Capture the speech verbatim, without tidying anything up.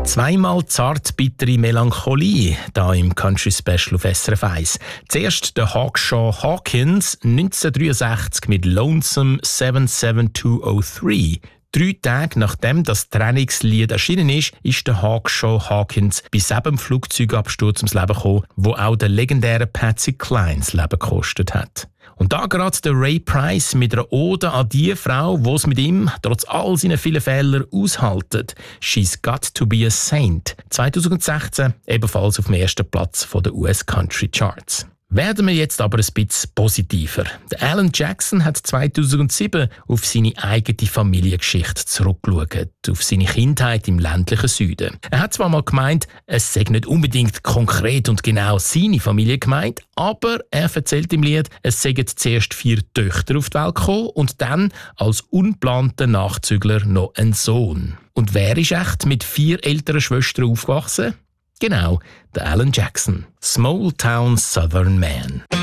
Zweimal zart-bittere Melancholie, da im Country Special auf S R F eins. Zuerst der Hawkshaw Hawkins neunzehnhundertdreiundsechzig mit Lonesome sieben sieben zwei null drei. Drei Tage nachdem das Trennungslied erschienen ist, ist der Hawkshaw Hawkins bei sieben Flugzeugabsturz ums Leben gekommen, wo auch der legendäre Patsy Cline das Leben gekostet hat. Und da gerade der Ray Price mit einer Ode an die Frau, die es mit ihm, trotz all seinen vielen Fehlern, aushaltet. «She's Got to be a Saint». zweitausendsechzehn ebenfalls auf dem ersten Platz der U S Country Charts. Werden wir jetzt aber ein bisschen positiver. Der Alan Jackson hat zweitausendsieben auf seine eigene Familiengeschichte zurückgeschaut, auf seine Kindheit im ländlichen Süden. Er hat zwar mal gemeint, es sei nicht unbedingt konkret und genau seine Familie gemeint, aber er erzählt im Lied, es seien zuerst vier Töchter auf die Welt gekommen und dann als unplanter Nachzügler noch ein Sohn. Und wer ist echt mit vier älteren Schwestern aufgewachsen? Genau, der Alan Jackson. Small Town Southern Man.